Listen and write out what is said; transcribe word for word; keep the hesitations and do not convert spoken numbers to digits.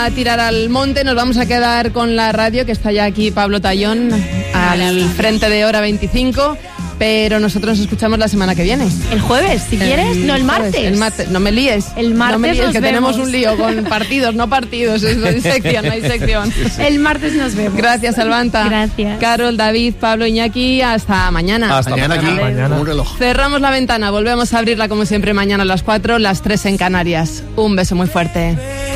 a tirar al monte, nos vamos a quedar con la radio, que está ya aquí Pablo Tallón, al frente de Hora veinticinco. Pero nosotros nos escuchamos la semana que viene. ¿El jueves, si quieres? El no, el jueves, martes. El martes. No me líes. El martes no me líes, nos que vemos. tenemos un lío con partidos, no partidos. Es, es sección, no hay sección. El martes nos vemos. Gracias, Salvanta. Gracias. Carol, David, Pablo, Iñaki, hasta mañana. Hasta mañana, mañana, aquí, mañana. como un reloj. Cerramos la ventana, volvemos a abrirla como siempre mañana a las cuatro, las tres en Canarias. Un beso muy fuerte.